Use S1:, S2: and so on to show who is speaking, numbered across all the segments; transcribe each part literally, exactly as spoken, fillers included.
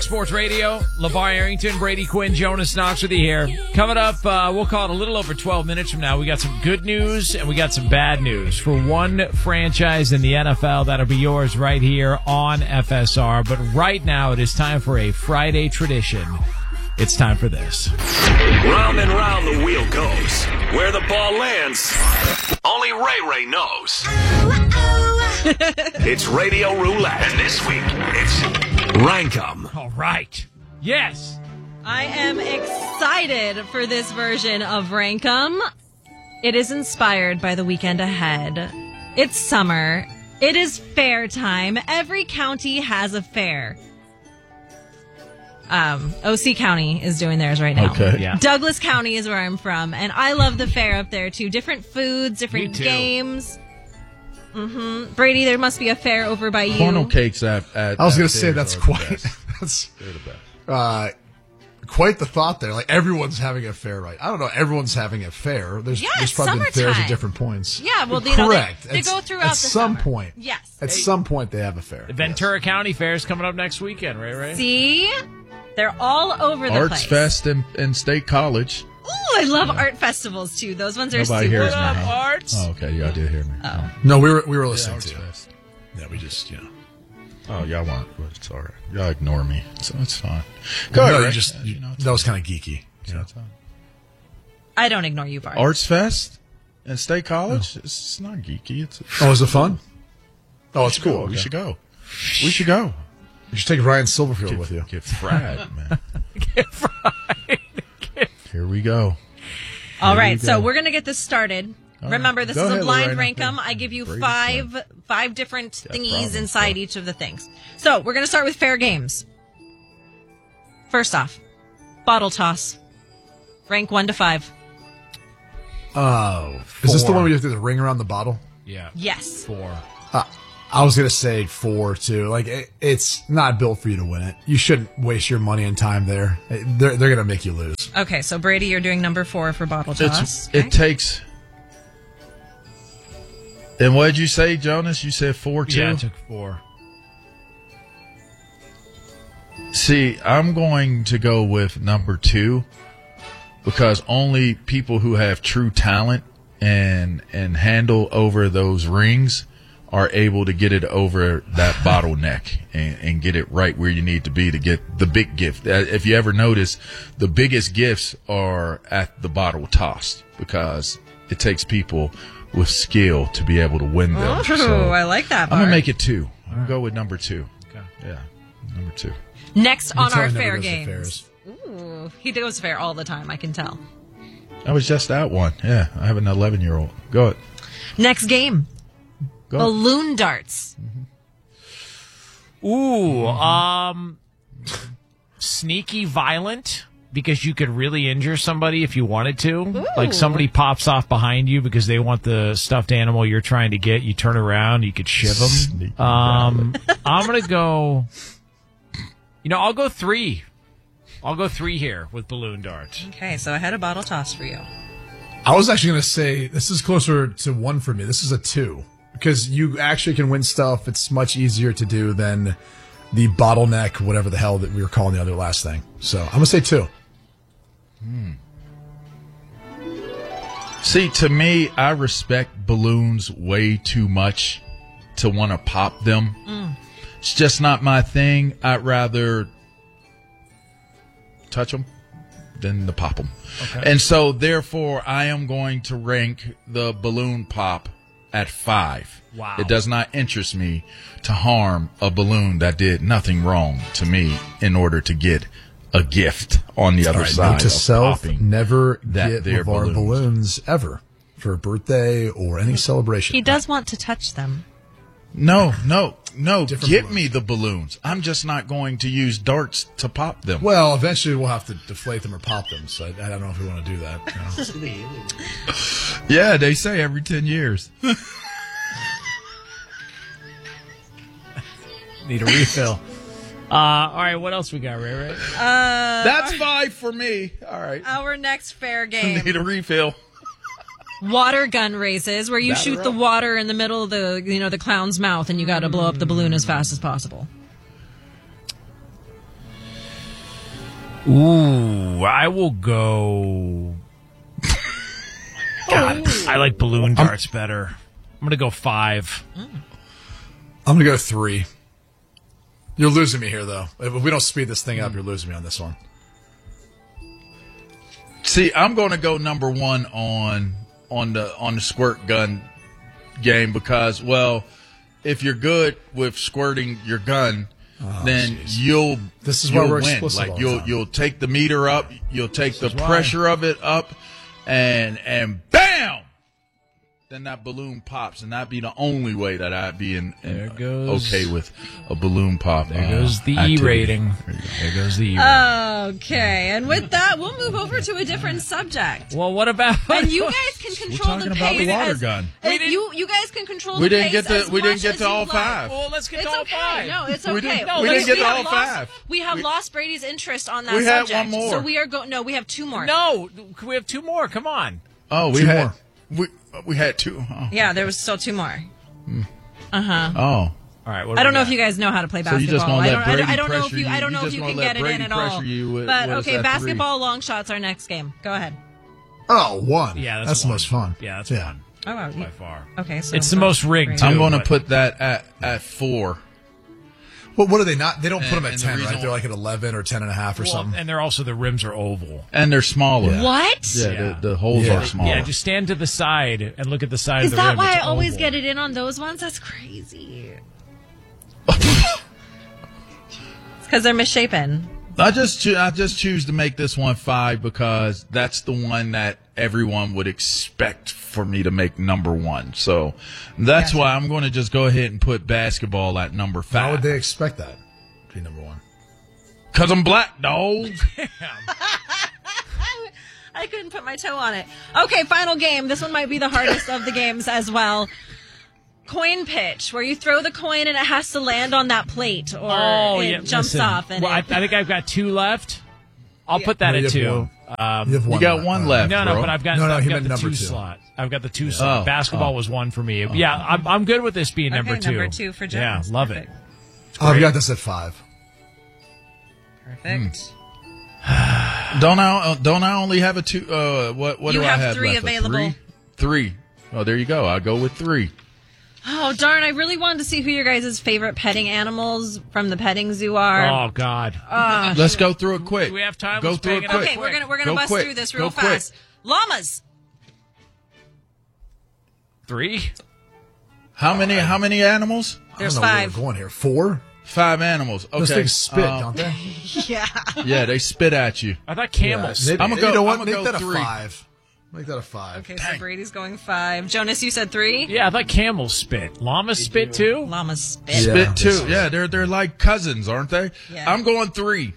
S1: Sports Radio, LeVar Arrington, Brady Quinn, Jonas Knox with you here. Coming up, uh, we'll call it a little over twelve minutes from now. We got some good news and we got some bad news for one franchise in the N F L. That'll be yours right here on F S R. But right now, it is time for a Friday tradition. It's time for this.
S2: Round and round the wheel goes. Where the ball lands, only Ray Ray knows. It's Radio Roulette. And this week, it's Rankum.
S1: All right. Yes.
S3: I am excited for this version of Rankum. It is inspired by the weekend ahead. It's summer. It is fair time. Every county has a fair. Um, O C County is doing theirs right now.
S4: Okay.
S1: Yeah.
S3: Douglas County is where I'm from, and I love the fair up there too. Different foods, different
S1: Me too.
S3: games. Mm-hmm. Brady, there must be a fair over by you.
S4: Funnel cakes at, at
S5: I was
S4: at
S5: going to say
S4: theaters
S5: that's
S4: are the
S5: quite
S4: best.
S5: that's
S4: They're the best.
S5: uh, quite the thought there. Like everyone's having a fair, right? I don't know. Everyone's having a fair. There's
S3: Yeah,
S5: there's
S3: it's
S5: probably been fairs
S3: summertime.
S5: at different points.
S3: Yeah, well, you know, they-
S5: correct.
S3: they
S5: At-
S3: go throughout
S5: at
S3: the
S5: some
S3: summer.
S5: point.
S3: Yes.
S5: At some point, they have a fair.
S1: The Ventura County Fair is coming up next weekend, right? Right.
S3: See? They're all over the
S4: Arts
S3: place.
S4: Fest in, in State College.
S3: Ooh, I love art festivals too. Those ones are
S4: Nobody
S3: super
S4: hears
S1: What
S4: me.
S1: up,
S4: huh?
S1: Arts?
S4: Oh, okay. Y'all did hear me.
S3: Oh.
S5: No, we were we were
S4: Yeah,
S5: listening
S4: Arts
S5: to you.
S4: Fest.
S5: Yeah, we just you know.
S4: Oh, y'all want? Well, it's all right. Y'all ignore me, so it's fine. Go
S5: no,
S4: ahead.
S5: you
S4: Ray.
S5: just
S4: Uh,
S5: you,
S4: know, it's
S5: that was kind of geeky. You know?
S4: it's fine.
S3: I don't ignore you, Bart.
S4: Arts Fest in State College. It's, it's not geeky. It's
S5: Oh, is it fun? Oh, it's
S4: cool.
S5: cool.
S4: We
S5: Okay.
S4: should go. We should go.
S5: You should take Ryan Silverfield with you.
S4: Get fried, man.
S1: Get fried.
S4: Here we go.
S3: All
S4: There
S3: right,
S4: you
S3: so
S4: go.
S3: we're going to get this started.
S4: All right.
S3: Remember, this
S4: Go
S3: is
S4: ahead,
S3: a blind
S4: Lorena.
S3: Rankum. I give you
S4: Brady's
S3: five
S4: fine.
S3: five different
S4: Yeah,
S3: thingies
S4: problem.
S3: inside
S4: Go.
S3: each of the things. So we're going to start with fair games. First off, bottle toss. Rank one to five.
S5: Oh, is this the
S1: Four.
S5: one where you have to do the ring around the bottle?
S1: Yeah.
S3: Yes.
S1: Four.
S5: Uh, I was gonna say four too. Like it, it's not built for you to win it. You shouldn't waste your money and time there. They're they're gonna make you lose.
S3: Okay, so Brady, you're doing number four for bottle toss.
S4: It's,
S3: Okay.
S4: It takes. And what did you say, Jonas? You said four, too?
S1: Yeah, I took four.
S4: See, I'm going to go with number two because only people who have true talent and and handle over those rings are able to get it over that bottleneck and, and get it right where you need to be to get the big gift. Uh, If you ever notice, the biggest gifts are at the bottle toss because it takes people with skill to be able to win them.
S3: Oh,
S4: So
S3: I like that
S4: I'm
S3: part.
S4: going to make it two. I'm going to go with number two.
S1: Okay.
S4: Yeah, number two.
S3: Next on
S5: Until
S3: our
S5: he never
S3: fair
S5: goes to
S3: games.
S5: fairs.
S3: Ooh, he goes fair all the time, I can tell.
S4: I was just that one. Yeah, I have an eleven-year-old. Go ahead.
S3: Next game,
S4: Go.
S3: balloon darts.
S1: Ooh, um, sneaky violent because you could really injure somebody if you wanted to. Like somebody pops off behind you because they want the stuffed animal you're trying to get. You turn around, you could shiv them.
S4: Sneaky
S1: Um, I'm gonna go. You know, I'll go three. I'll go three here with balloon darts.
S3: Okay, so I had a bottle toss for you.
S5: I was actually gonna say this is closer to one for me. This is a two because you actually can win stuff. It's much easier to do than the bottleneck, whatever the hell that we were calling the other last thing. So I'm gonna say two.
S4: See, to me, I respect balloons way too much to want to pop them. It's just not my thing. I'd rather touch them than to pop them.
S1: Okay.
S4: And so, therefore, I am going to rank the balloon pop at five.
S1: Wow.
S4: It does not interest me to harm a balloon that did nothing wrong to me in order to get a gift on the other
S5: All right,
S4: side
S5: note to
S4: of
S5: self:
S4: popping.
S5: never
S4: that
S5: get
S4: there
S5: LeVar
S4: balloons.
S5: balloons ever for a birthday or any celebration.
S3: He does want to touch them.
S4: No, no, no.
S5: Different
S4: Get
S5: balloons.
S4: me the balloons. I'm just not going to use darts to pop them.
S5: Well, eventually we'll have to deflate them or pop them. So I, I don't know if we want to do that. you know.
S4: Yeah, they say every ten years.
S1: Need a refill. Uh, all right, what else we got, Ray Ray?
S3: Uh,
S4: That's five for me. All right.
S3: our next fair game.
S4: Need a refill.
S3: Water gun races, where you
S4: That
S3: shoot
S4: right.
S3: the water in the middle of the, you know, the clown's mouth, and you got to blow up the balloon as fast as possible.
S1: Ooh, I will go. God, I like balloon darts better. I'm going to go five.
S5: I'm going to go three. You're losing me here, though. If we don't speed this thing up, you're losing me on this one.
S4: See, I'm going to go number one on on the on the squirt gun game because, well, if you're good with squirting your gun, oh, then geez. you'll
S5: this is
S4: you'll
S5: why we're
S4: win.
S5: explicit
S4: Like
S5: all the
S4: you'll
S5: time.
S4: you'll take the meter up, you'll take
S1: This
S4: the
S1: is why.
S4: pressure of it up, and and bam, then that balloon pops, and that'd be the only way that I'd be in, in
S1: There goes-
S4: okay with a balloon pop.
S1: There
S4: uh,
S1: goes the E
S4: activity.
S1: rating. There goes the E rating.
S3: Okay, and with that, we'll move over to a different subject.
S1: Well, what about?
S3: And you guys can control
S4: talking
S3: the
S4: about
S3: pace.
S4: the water
S3: as-
S4: gun.
S3: as
S1: We didn't-
S3: you you guys can control
S4: We
S3: the
S4: didn't
S3: pace
S4: get to-
S3: as
S4: we didn't
S3: much
S4: get
S3: as
S4: to
S3: you
S4: all
S3: like.
S4: five.
S1: Well, let's get
S3: It's
S1: to all
S3: okay.
S1: five.
S3: No, it's
S4: We
S3: okay.
S4: didn't-
S3: no,
S4: we
S3: let's-
S4: didn't get to
S3: have
S4: all
S3: lost,
S4: five.
S3: We have
S4: We-
S3: lost Brady's interest on that
S4: We had
S3: subject.
S4: one more.
S3: So we are go. No, we have two more.
S1: No, we have two more. Come on.
S4: Oh, we
S5: Two
S4: had
S5: more.
S4: we we had two. Oh.
S3: Yeah, there was still two more.
S4: oh.
S1: All right. What do
S3: I don't
S1: we
S3: know if
S1: got?
S3: you guys know how to play
S4: So
S3: basketball.
S4: you just gonna
S3: I
S4: let
S3: don't, I don't,
S4: Brady
S3: I don't know if
S4: pressure
S3: you. I
S4: you-
S3: don't
S4: you
S3: know if
S4: just
S3: you
S4: gonna
S3: can
S4: let
S3: get it
S4: Brady
S3: in at
S4: pressure
S3: all.
S4: you with-
S3: but
S4: what is
S3: okay,
S4: that,
S3: basketball long shots our next game. Go ahead.
S5: Oh, one.
S1: Yeah, that's,
S5: that's the
S1: one.
S5: most fun.
S1: Yeah, that's
S5: yeah.
S1: one
S3: Oh, wow.
S1: by far.
S3: Okay, so
S1: It's the most rigged, too.
S4: I'm going to
S1: but-
S4: put that at at four.
S5: Well, what are they not? They don't put
S4: And-
S5: them at
S4: and the
S5: ten,
S4: reason
S5: right? They're
S4: why-
S5: like at eleven or ten and a half or
S1: Well,
S5: something.
S1: and they're also the rims are oval.
S4: And they're smaller.
S3: What?
S4: Yeah,
S1: Yeah.
S4: The, the holes
S5: Yeah.
S4: are smaller.
S1: Yeah, just stand to the side and look at the side
S3: Is
S1: of the
S3: that
S1: rim.
S3: why I
S1: It's
S3: always
S1: oval.
S3: get it in on those ones? That's crazy. Because they're misshapen.
S4: I just choo- I just choose to make this one five because that's the one that everyone would expect for me to make number one. So that's why I'm going to just go ahead and put basketball at number
S5: How would
S4: five.
S5: they expect that to be number one?
S4: Because I'm black, dog.
S3: I couldn't put my toe on it. Okay, final game. This one might be the hardest of the games as well. Coin pitch, where you throw the coin and it has to land on that plate, or
S1: Oh,
S3: it
S1: yeah.
S3: jumps
S1: listen,
S3: off. And
S1: well, I,
S3: it,
S1: I think I've got two left. I'll put that
S5: No, you
S1: at
S5: have
S1: two.
S5: one.
S1: Um,
S5: You have
S4: You
S5: one.
S4: got one
S5: uh,
S4: left,
S1: no, no,
S4: bro.
S1: but I've got,
S5: No, no,
S1: I've
S5: he
S1: got
S5: meant
S1: the
S5: number
S1: two
S5: two.
S1: slot. I've got the two slot.
S4: Oh,
S1: Basketball
S4: oh.
S1: was one for me. Yeah, I'm, I'm good with this being number
S3: Okay,
S1: two.
S3: number two for
S1: Yeah,
S3: Jones.
S1: love
S3: Perfect.
S1: it.
S5: I've got this at five.
S3: Perfect.
S4: Don't I don't I only have a two? Uh, what what
S3: You
S4: do
S3: have
S4: I have
S3: three
S4: left? A
S3: available.
S4: Three. Three. Oh, there you go. I'll go with three.
S3: Oh, darn. I really wanted to see who your guys' favorite petting animals from the petting zoo are.
S1: Oh God.
S4: Let's go through it quick.
S1: Do we have time?
S4: Go
S1: Let's
S4: through
S1: bang
S4: it
S1: it up.
S4: quick.
S3: okay, we're gonna we're gonna
S4: Go
S3: bust
S4: quick.
S3: through this real
S4: Go quick.
S3: fast. Llamas.
S1: Three.
S4: How many? How many animals?
S3: There's
S5: I don't know
S3: five.
S5: where we're going here. Four?
S4: Five animals. Okay.
S5: Those things spit,
S4: Um,
S5: don't they?
S3: Yeah.
S4: Yeah, they spit at you.
S1: I thought camels.
S5: Yeah,
S1: spit.
S4: I'ma go-
S5: You know what?
S4: I'ma
S5: Make
S4: go
S5: that a
S4: three.
S5: five. Make that a five.
S3: Okay, so Brady's going five. Jonas, you said three.
S1: Yeah, I thought camels spit. Llamas spit too.
S3: Llamas spit.
S5: Yeah.
S4: Spit too.
S5: this-
S4: Yeah, they're they're like cousins, aren't they?
S3: Yeah.
S4: I'm going three.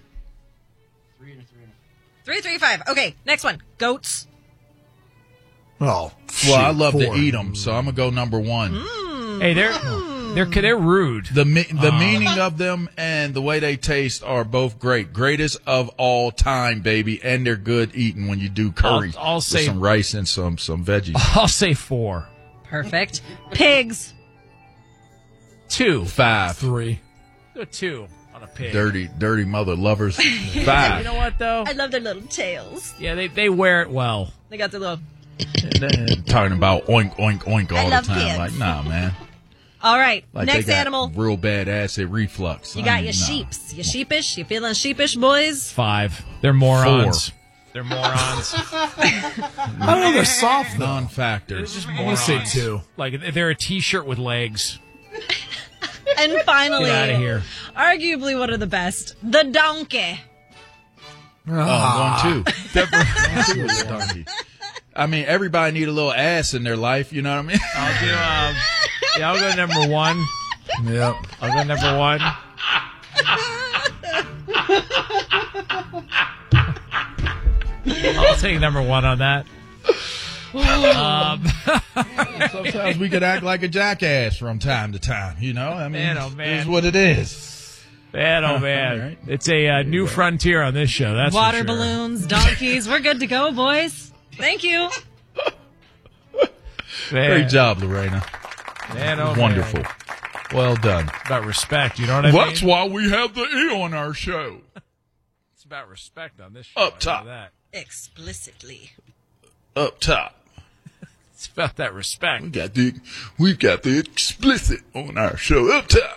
S3: Three, three, five. Okay, next one. Goats.
S5: Oh,
S4: Well,
S5: shoot,
S4: I love
S5: four.
S4: to eat them, so I'm gonna go number one.
S1: Hey, they're they're they're rude.
S4: The me- the meaning of them and the way they taste are both great. Greatest of all time, baby, and they're good eating when you do curry.
S1: I'll- I'll
S4: with
S1: say-
S4: some rice and some some veggies.
S1: I'll say four.
S3: Perfect. Pigs.
S1: Two.
S4: Five.
S5: Three.
S1: Go two on a pig.
S4: Dirty, dirty mother lovers.
S1: You
S4: Five.
S1: know what though?
S3: I love their little tails.
S1: Yeah, they they wear it well.
S3: They got their little.
S4: Talking about oink oink oink all
S3: I
S4: the
S3: love
S4: time.
S3: kids.
S4: Like, nah, man.
S3: All right,
S4: Like
S3: next
S4: they got
S3: animal.
S4: real bad acid reflux.
S3: You
S4: I
S3: got
S4: mean,
S3: your
S4: nah.
S3: sheeps. You sheepish? You feeling sheepish, boys?
S1: Five. They're morons. They're morons.
S5: I don't know. They're soft though.
S4: Non-factors.
S5: I want to say two.
S1: Like they're a T-shirt with legs.
S3: And finally,
S1: Get out of here.
S3: arguably one of the best, the donkey.
S4: Oh, I'm going two. Definitely going two with the donkey. I mean, everybody need a little ass in their life. You know what I mean?
S1: I'll do. Um, yeah, I'll go number one.
S5: Yep.
S1: I'll go number one. I'll take number one on that. Um,
S4: Sometimes we could act like a jackass from time to time. You know, I mean,
S1: Man, oh, man.
S4: it's what it is.
S1: man, oh man,
S4: All right.
S1: it's a uh, new frontier on this show. That's for
S3: Water
S1: sure.
S3: balloons, donkeys. We're good to go, boys. Thank you.
S1: Man,
S4: Great job, Lorena.
S1: man, oh, man.
S4: Wonderful. Well done.
S1: About respect, you know what I
S4: That's
S1: mean?
S4: why we have the E on our show.
S1: It's about respect on this show.
S4: Up
S1: I know
S4: top.
S1: that.
S3: Explicitly.
S4: Up top.
S1: It's about that respect.
S4: We got the we've got the explicit on our show. Up top.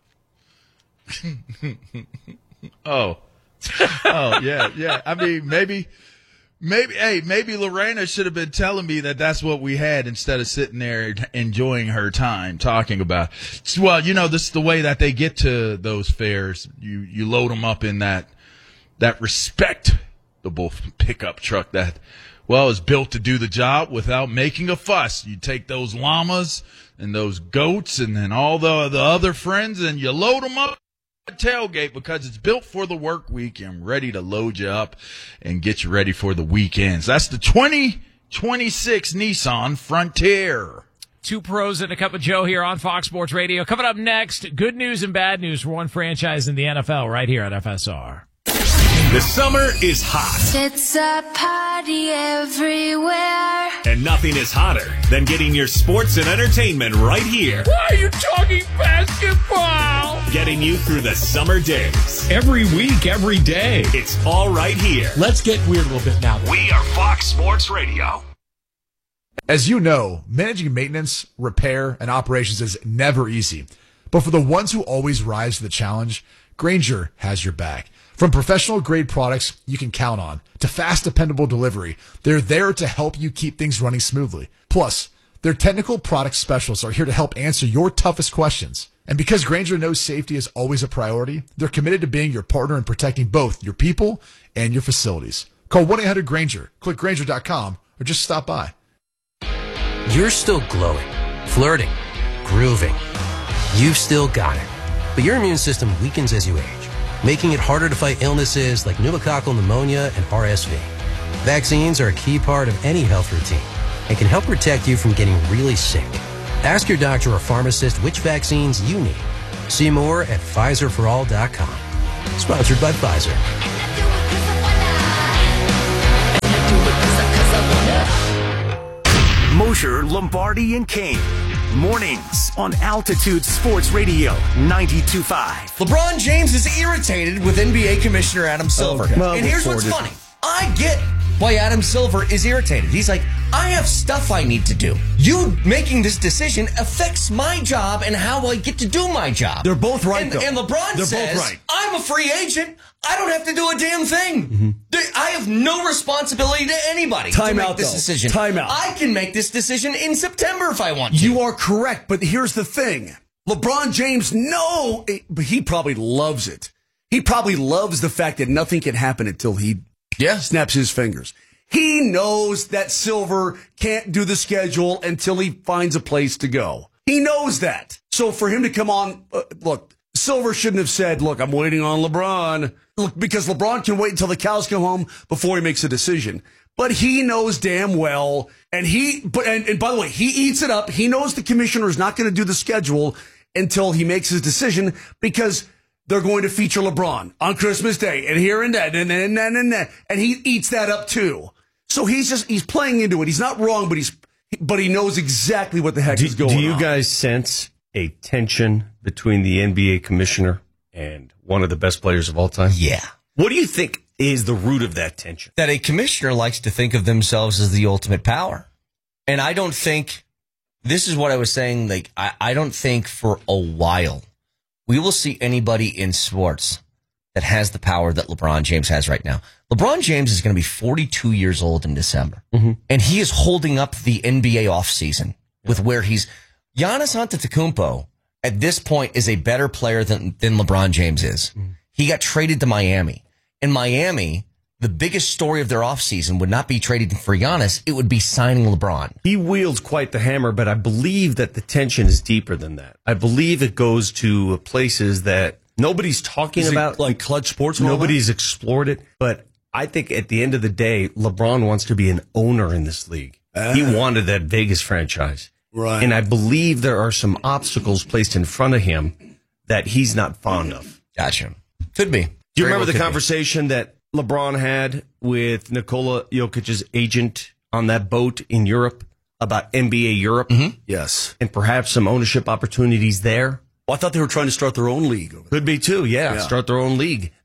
S4: oh. Oh, yeah, yeah. I mean, maybe, maybe, hey, maybe Lorena should have been telling me that that's what we had instead of sitting there enjoying her time talking about. Well, you know, this is the way that they get to those fairs. You, you load them up in that, that respectable pickup truck that, well, is built to do the job without making a fuss. You take those llamas and those goats and then all the, the other friends and you load them up. Tailgate because it's built for the work week and ready to load you up and get you ready for the weekends. That's the twenty twenty-six Nissan Frontier.
S1: Two pros and a cup of Joe here on Fox Sports Radio. Coming up next, good news and bad news for one franchise in the N F L right here at F S R.
S2: The summer is hot.
S6: It's a party everywhere.
S2: And nothing is hotter than getting your sports and entertainment right here.
S1: Why are you talking basketball?
S2: Getting you through the summer days.
S7: Every week, every day.
S2: It's all right here.
S7: Let's get weird a little bit now.
S2: We are Fox Sports Radio.
S5: As you know, managing maintenance, repair, and operations is never easy. But for the ones who always rise to the challenge, Grainger has your back. From professional-grade products you can count on to fast, dependable delivery, they're there to help you keep things running smoothly. Plus, their technical product specialists are here to help answer your toughest questions. And because Grainger knows safety is always a priority, they're committed to being your partner in protecting both your people and your facilities. Call one eight hundred Grainger, click Grainger dot com, or just stop by.
S8: You're still glowing, flirting, grooving. You've still got it. But your immune system weakens as you age, making it harder to fight illnesses like pneumococcal pneumonia and R S V. Vaccines are a key part of any health routine and can help protect you from getting really sick. Ask your doctor or pharmacist which vaccines you need. See more at Pfizer for all dot com. Sponsored by Pfizer.
S2: Mosher, Lombardi, and Kane. Mornings on Altitude Sports Radio ninety-two point five.
S9: LeBron James is irritated with N B A Commissioner Adam Silver.
S5: Okay.
S9: Well, and here's what's funny. I get why Adam Silver is irritated. He's like, I have stuff I need to do. You making this decision affects my job and how I get to do my job.
S10: They're both right,
S9: and,
S10: though.
S9: and LeBron
S10: They're
S9: says,
S10: both right.
S9: I'm a free agent. I don't have to do a damn thing. Mm-hmm. I have no responsibility to anybody
S10: Time
S9: to make
S10: out,
S9: this
S10: though.
S9: decision.
S10: Time out.
S9: I can make this decision in September if I want to.
S10: You are correct, but here's the thing. LeBron James, no, but he probably loves it. He probably loves the fact that nothing can happen until he
S9: yeah.
S10: snaps his fingers. He knows that Silver can't do the schedule until he finds a place to go. He knows that. So for him to come on, uh, look, Silver shouldn't have said, look, I'm waiting on LeBron. Look, because LeBron can wait until the cows come home before he makes a decision. But he knows damn well, and he, but and, and by the way, he eats it up. He knows the commissioner is not going to do the schedule until he makes his decision because they're going to feature LeBron on Christmas Day and here and that and and and and, and, and he eats that up too. So he's just he's playing into it. He's not wrong, but he's but he knows exactly what the heck
S11: do,
S10: is going on.
S11: Do you
S10: on.
S11: guys sense a tension between the N B A commissioner and one of the best players of all time?
S9: Yeah.
S11: What do you think is the root of that tension?
S9: That a commissioner likes to think of themselves as the ultimate power. And I don't think, this is what I was saying, like, I, I don't think for a while we will see anybody in sports that has the power that LeBron James has right now. LeBron James is going to be forty-two years old in December. Mm-hmm. And he is holding up the N B A offseason with where he's, Giannis Antetokounmpo at this point is a better player than, than LeBron James is. Mm-hmm. He got traded to Miami. In Miami, the biggest story of their offseason would not be trading for Giannis. It would be signing LeBron.
S11: He wields quite the hammer, but I believe that the tension is deeper than that. I believe it goes to places that nobody's talking
S10: Is it
S11: about.
S10: like Clutch Sports? and all
S11: Nobody's explored it. But I think at the end of the day, LeBron wants to be an owner in this league. Uh, he wanted that Vegas franchise.
S10: Right.
S11: And I believe there are some obstacles placed in front of him that he's not fond of.
S9: Gotcha. Could be.
S11: Do you
S9: Very
S11: remember
S9: well
S11: the
S9: could
S11: conversation be. that LeBron had with Nikola Jokic's agent on that boat in Europe about N B A Europe?
S10: Mm-hmm. Yes.
S11: And perhaps some ownership opportunities there?
S10: Well, I thought they were trying to start their own league. Over there.
S11: Could be too, yeah,
S10: yeah.
S11: Start their own league.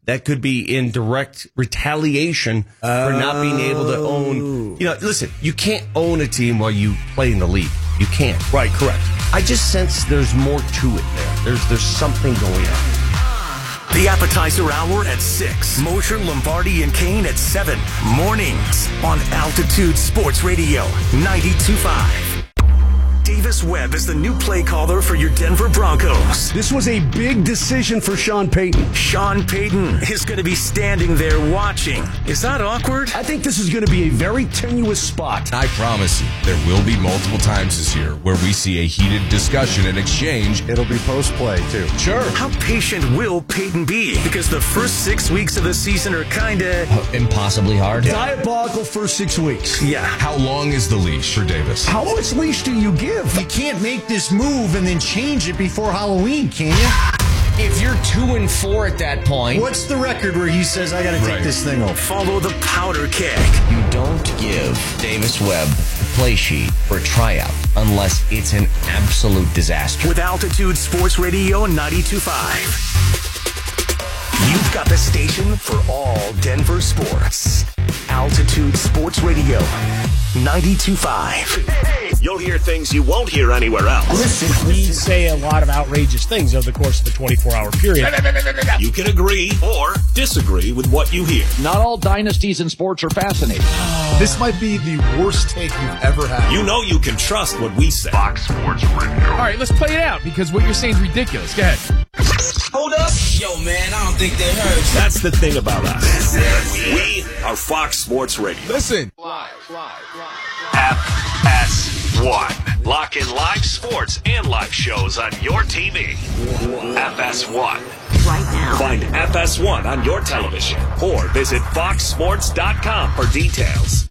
S11: that could be in direct retaliation for not being able to own. You know, listen, you can't own a team while you play in the league. You can't.
S10: Right, correct.
S11: I just sense there's more to it there. There's there's something going on.
S2: The appetizer hour at six. Mosher, Lombardi, and Kane at seven. Mornings on Altitude Sports Radio ninety-two point five. Davis Webb is the new play caller for your Denver Broncos.
S10: This was a big decision for Sean Payton.
S2: Sean Payton is going to be standing there watching. Is that awkward?
S10: I think this is going to be a very tenuous spot.
S12: I promise you, there will be multiple times this year where we see a heated discussion and exchange.
S13: It'll be post-play, too.
S12: Sure.
S2: How patient will Payton be? Because the first six weeks of the season are kind of...
S9: impossibly hard.
S10: Diabolical first six weeks.
S2: Yeah.
S12: How long is the leash for Davis?
S10: How much leash do you give?
S13: You can't make this move and then change it before Halloween, can you?
S9: If you're two and four at that point,
S13: What's the record where he says, I got to take
S12: Right.
S13: this thing off?
S2: Follow the powder keg.
S9: you don't give Davis Webb the play sheet for a tryout unless it's an absolute disaster.
S2: With Altitude Sports Radio ninety-two point five. You've got the station for all Denver sports. Altitude Sports Radio ninety-two point five. You'll hear things you won't hear anywhere else.
S7: Listen, we say a lot of outrageous things over the course of the twenty-four hour period.
S2: You can agree or disagree with what you hear.
S14: Not all dynasties in sports are fascinating.
S5: This might be the worst take you've ever had.
S2: You know you can trust what we say. Fox Sports Radio.
S1: All right, let's play it out because what you're saying is ridiculous. Go ahead.
S9: Hold up. Yo, man, I don't think they heard.
S2: That's the thing about us. We are Fox Sports Radio.
S12: Listen.
S2: F S one. Lock in live sports and live shows on your T V. F S one.
S15: Right now.
S2: Find F S one on your television or visit fox sports dot com for details.